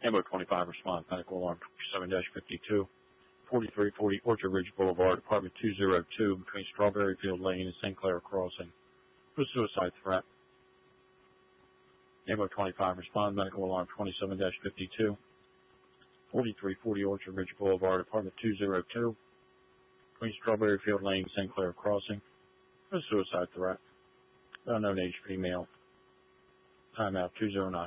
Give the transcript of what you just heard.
Ambo 25 response, medical alarm 27-52, 4340 Orchard Ridge Boulevard, apartment 202, between Strawberry Field Lane and St. Clair Crossing, for suicide threat. Ambo 25 response, medical alarm 27-52, 4340 Orchard Ridge Boulevard, apartment 202, between Strawberry Field Lane and St. Clair Crossing, for suicide threat. Unknown age female. Timeout 209.